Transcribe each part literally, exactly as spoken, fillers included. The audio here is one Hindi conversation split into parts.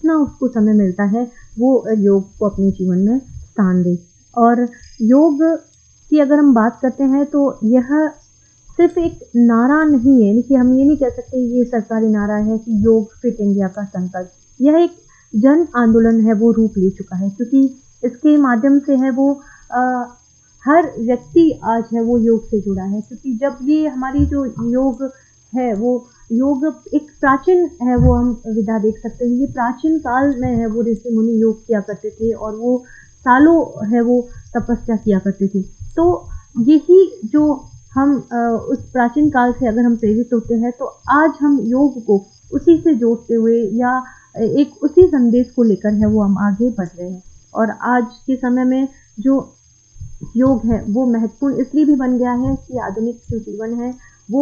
जितना उसको समय मिलता है वो योग को अपने जीवन में स्थान दे। और योग की अगर हम बात करते हैं तो यह सिर्फ एक नारा नहीं है, यानी कि हम ये नहीं कह सकते ये सरकारी नारा है कि योग फिट इंडिया का संकल्प। यह एक जन आंदोलन है, वो रूप ले चुका है, क्योंकि इसके माध्यम से है वो आ, हर व्यक्ति आज है वो योग से जुड़ा है। क्योंकि जब ये हमारी जो योग है वो योग एक प्राचीन है, वो हम विधा देख सकते हैं। ये प्राचीन काल में है वो ऋषि मुनि योग किया करते थे और वो सालों है वो तपस्या किया करते थे। तो यही जो हम उस प्राचीन काल से अगर हम प्रेरित होते हैं तो आज हम योग को उसी से जोड़ते हुए या एक उसी संदेश को लेकर है वो हम आगे बढ़ रहे हैं। और आज के समय में जो योग है वो महत्वपूर्ण इसलिए भी बन गया है कि आधुनिक जो जीवन है वो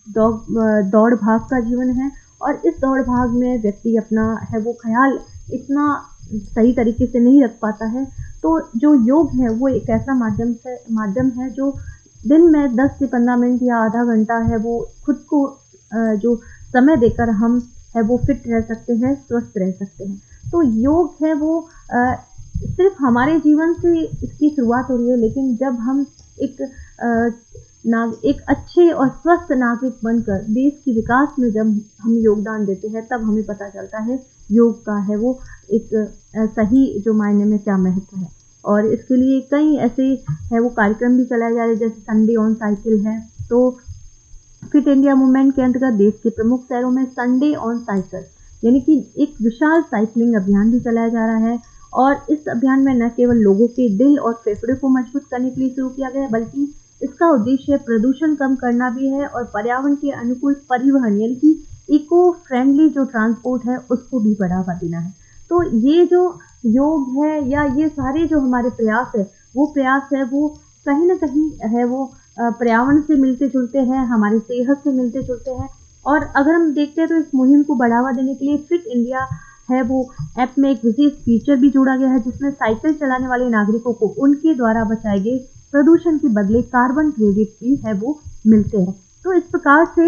दौड़ भाग का जीवन है, और इस दौड़ भाग में व्यक्ति अपना है वो ख्याल इतना सही तरीके से नहीं रख पाता है। तो जो योग है वो एक ऐसा माध्यम से माध्यम है जो दिन में दस से पंद्रह मिनट या आधा घंटा है वो खुद को जो समय देकर हम है वो फिट रह सकते हैं, स्वस्थ रह सकते हैं। तो योग है वो आ, सिर्फ हमारे जीवन से इसकी शुरुआत हो रही है, लेकिन जब हम एक आ, नाग एक अच्छे और स्वस्थ नागरिक बनकर देश के विकास में जब हम योगदान देते हैं तब हमें पता चलता है योग का है वो एक सही जो मायने में क्या महत्व है। और इसके लिए कई ऐसे है वो कार्यक्रम भी चलाए जा रहे हैं, जैसे संडे ऑन साइकिल है। तो फिट इंडिया मूवमेंट के अंतर्गत देश के प्रमुख शहरों में संडे ऑन साइकिल यानी कि एक विशाल साइकिलिंग अभियान भी चलाया जा रहा है। और इस अभियान में न केवल लोगों के दिल और फेफड़े को मजबूत करने के लिए शुरू किया गया है, बल्कि इसका उद्देश्य प्रदूषण कम करना भी है और पर्यावरण के अनुकूल परिवहन यानी कि इको फ्रेंडली जो ट्रांसपोर्ट है उसको भी बढ़ावा देना है। तो ये जो योग है या ये सारे जो हमारे प्रयास है वो प्रयास है वो कहीं ना कहीं है वो पर्यावरण से मिलते जुलते हैं, हमारी सेहत से मिलते जुलते हैं। और अगर हम देखते हैं तो इस मुहिम को बढ़ावा देने के लिए फिट इंडिया है वो ऐप में एक विशेष फीचर भी जोड़ा गया है, जिसमें साइकिल चलाने वाले नागरिकों को उनके द्वारा बचाए गए प्रदूषण के बदले कार्बन क्रेडिट भी है वो मिलते हैं। तो इस प्रकार से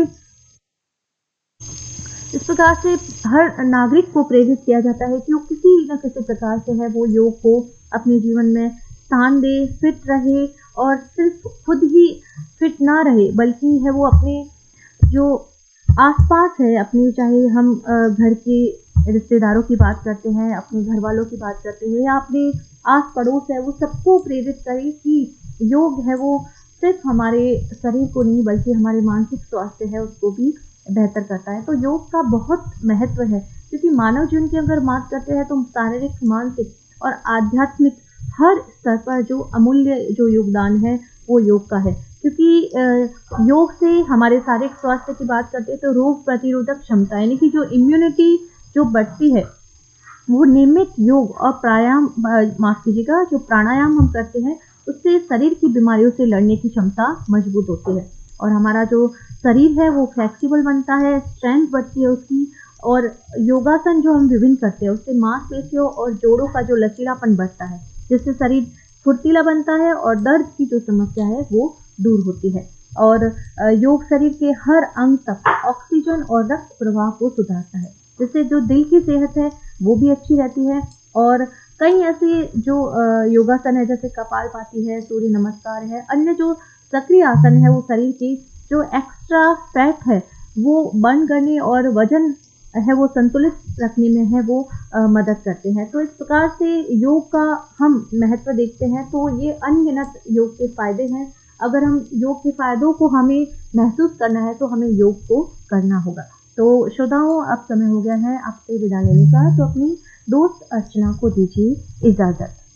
इस प्रकार से हर नागरिक को प्रेरित किया जाता है कि वो किसी न किसी प्रकार से है वो योग को अपने जीवन में स्थान दे, फिट रहे और सिर्फ खुद ही फिट ना रहे बल्कि है वो अपने जो आसपास है, अपने चाहे हम घर के रिश्तेदारों की बात करते हैं, अपने घर वालों की बात करते हैं या अपने आस पड़ोस है वो सबको प्रेरित करें कि योग है वो सिर्फ हमारे शरीर को नहीं बल्कि हमारे मानसिक स्वास्थ्य है उसको भी बेहतर करता है। तो योग का बहुत महत्व है, क्योंकि मानव जीवन की अगर बात करते हैं तो शारीरिक, मानसिक और आध्यात्मिक हर स्तर पर जो अमूल्य जो योगदान है वो योग का है। क्योंकि योग से हमारे शारीरिक स्वास्थ्य की बात करते हैं तो रोग प्रतिरोधक क्षमता यानी कि जो इम्यूनिटी जो बढ़ती है वो नियमित योग और प्राणायाम माफ कीजिएगा जो प्राणायाम हम करते हैं उससे शरीर की बीमारियों से लड़ने की क्षमता मजबूत होती है और हमारा जो शरीर है वो फ्लेक्सिबल बनता है, स्ट्रेंथ बढ़ती है उसकी। और योगासन जो हम विभिन्न करते हैं उससे मांसपेशियों और जोड़ों का जो लचीलापन बढ़ता है, जिससे शरीर फुर्तीला बनता है और दर्द की जो समस्या है वो दूर होती है। और योग शरीर के हर अंग तक ऑक्सीजन और रक्त प्रवाह को सुधारता है, जिससे जो दिल की सेहत है वो भी अच्छी रहती है। और कई ऐसे जो योगासन है जैसे कपालभाति है, सूर्य नमस्कार है, अन्य जो सक्रिय आसन है वो शरीर की जो एक्स्ट्रा फैट है वो बर्न करने और वजन है वो संतुलित रखने में है वो आ, मदद करते हैं। तो इस प्रकार से योग का हम महत्व देखते हैं तो ये अनगिनत योग के फायदे हैं। अगर हम योग के फायदों को हमें महसूस करना है तो हमें योग को करना होगा। तो श्रोताओं, अब समय हो गया है आपसे विदा लेने का, तो अपनी दोस्त अर्चना को दीजिए इजाज़त।